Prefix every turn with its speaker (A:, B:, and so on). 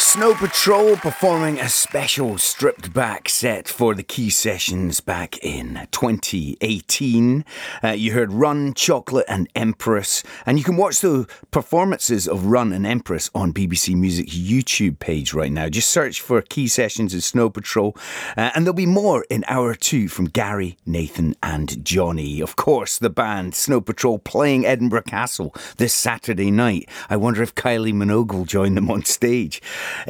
A: Snow Patrol performing a special stripped back set for the Key Sessions back in 2018. You heard Run, Chocolate and Empress, and you can watch the performances of Run and Empress on BBC Music's YouTube page right now. Just search for Key Sessions and Snow Patrol, and there'll be more in hour 2 from Gary, Nathan and Johnny. Of course, the band Snow Patrol playing Edinburgh Castle this Saturday night. I wonder if Kylie Minogue will join them on stage.